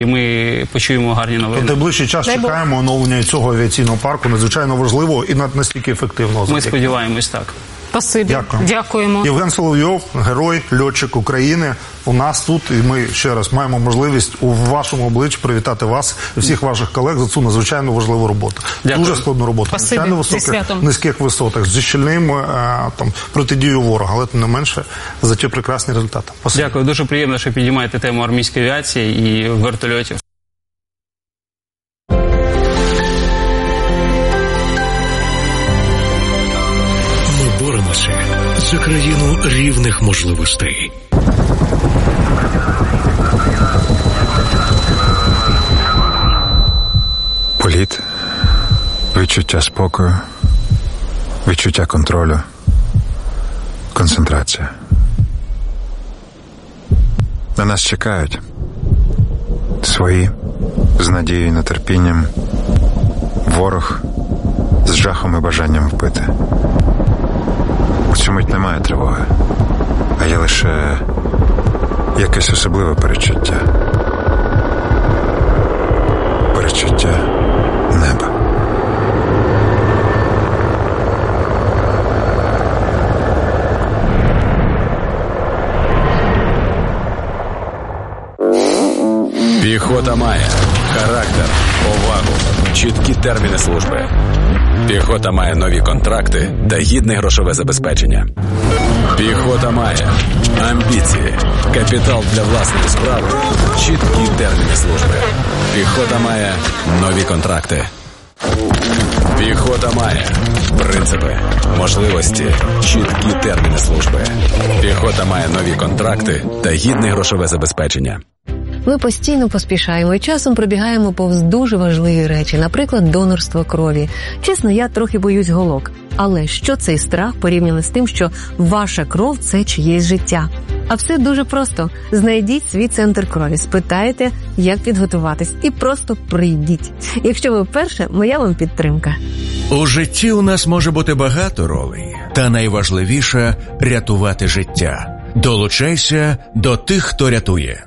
І ми почуємо гарні новини. В найближчий час чекаємо оновлення цього авіаційного парку, надзвичайно важливого і настільки ефективного. Ми сподіваємось, так. Спасибі. Дякуємо. Євген Соловйов, герой, льотчик України, у нас тут, і ми ще раз маємо можливість у вашому обличчі привітати вас і всіх ваших колег за цю надзвичайно важливу роботу. Дякую. Дуже складну роботу. Надзвичайно високих, низьких висотах, зі щільним протидією ворога, але тим не менше за ті прекрасні результати. Спасибі. Дякую. Дуже приємно, що підіймаєте тему армійської авіації і вертольотів. Боремося за країну рівних можливостей. Політ, відчуття спокою, відчуття контролю, концентрація. На нас чекають свої з надією і нетерпінням, ворог з жахом і бажанням вбити. У цю мить немає тривоги, а є лише якесь особливе перечуття. Перечуття неба. Піхота має характер, повагу, чіткі терміни служби. Піхота має нові контракти та гідне грошове забезпечення. Піхота має амбіції, капітал для власної справи, чіткі терміни служби. Піхота має нові контракти. Піхота має принципи, можливості, чіткі терміни служби. Піхота має нові контракти та гідне грошове забезпечення. Ми постійно поспішаємо і часом пробігаємо повз дуже важливі речі, наприклад, донорство крові. Чесно, я трохи боюсь голок. Але що цей страх порівняно з тим, що ваша кров – це чиєсь життя? А все дуже просто. Знайдіть свій центр крові, спитайте, як підготуватись, і просто прийдіть. Якщо ви вперше, моя вам підтримка. У житті у нас може бути багато ролей, та найважливіше – рятувати життя. Долучайся до тих, хто рятує.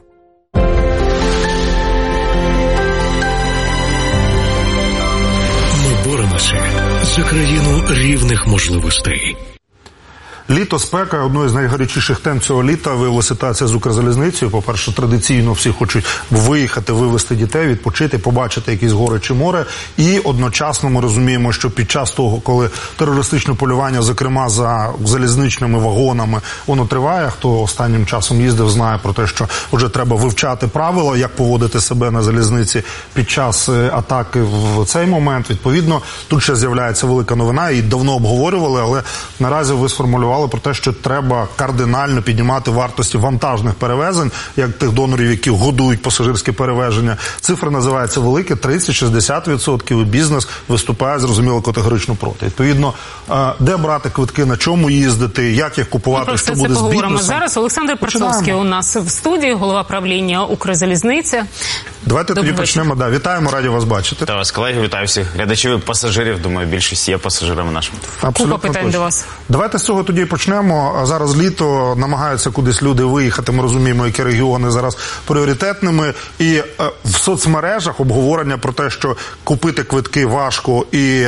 Боремося за країну рівних можливостей. Літо, спека – одною з найгарячіших тем цього літа виявилася ситуація з Укрзалізницею. По-перше, традиційно всі хочуть виїхати, вивезти дітей, відпочити, побачити якісь гори чи море. І одночасно ми розуміємо, що під час того, коли терористичне полювання, зокрема за залізничними вагонами, воно триває. Хто останнім часом їздив, знає про те, що вже треба вивчати правила, як поводити себе на залізниці під час атаки в цей момент. Відповідно, тут ще з'являється велика новина, її давно обговорювали, але наразі ви сформулювали про те, що треба кардинально піднімати вартості вантажних перевезень, як тих донорів, які годують пасажирське перевезення. Цифри називаються великі, 30-60%, і бізнес виступає, зрозуміло, категорично проти. Відповідно, де брати квитки, на чому їздити, як їх купувати, що буде з бізнесом. Зараз Олександр Перцовський у нас в студії, голова правління Укрзалізниці. Давайте тоді почнемо. Вітаємо, раді вас бачити. Вітаю вас, колеги, вітаю всіх глядачів і пасажирів. Думаю, більшість є пасажирами нашими. Купа питань до вас. Давайте з цього тоді почнемо. Зараз літо, намагаються кудись люди виїхати. Ми розуміємо, які регіони зараз пріоритетними. І в соцмережах обговорення про те, що купити квитки важко і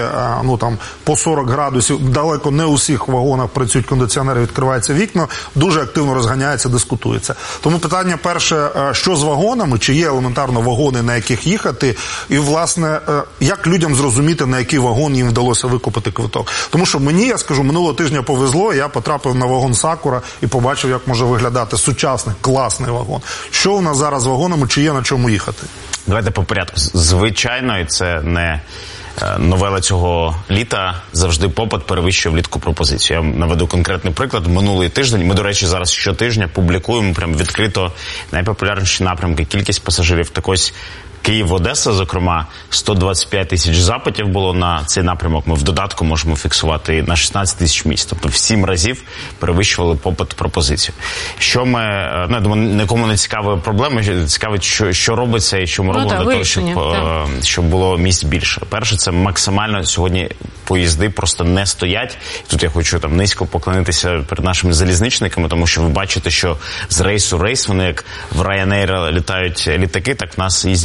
по 40 градусів, далеко не у всіх вагонах працюють кондиціонери, відкриваються вікна, дуже активно розганяється, дискутується. Тому питання перше, що з вагонами, чи є елементарно вагони, на яких їхати, і, власне, як людям зрозуміти, на який вагон їм вдалося викупити квиток. Тому що мені, я скажу, минулого тижня повезло, я потрапив на вагон «Сакура» і побачив, як може виглядати сучасний, класний вагон. Що у нас зараз з вагонами, чи є на чому їхати? Давайте по порядку. Звичайно, і це не новела цього літа, завжди попит перевищує влітку пропозицію. Я наведу конкретний приклад. Минулий тиждень, ми, до речі, зараз щотижня публікуємо прям відкрито найпопулярніші напрямки, кількість пасажирів. Так ось Київ-Одеса, зокрема, 125 тисяч запитів було на цей напрямок. Ми в додатку можемо фіксувати на 16 тисяч місць. Тобто в 7 разів перевищували попит пропозицію. Що ми, я думаю, нікому не цікаві проблеми, цікавить, що робиться і що ми робимо для того, щоб було місць більше. Перше, це максимально сьогодні поїзди просто не стоять. Тут я хочу низько поклонитися перед нашими залізничниками, тому що ви бачите, що з рейсу в рейс вони як в Ryanair літають літаки, так в нас їздять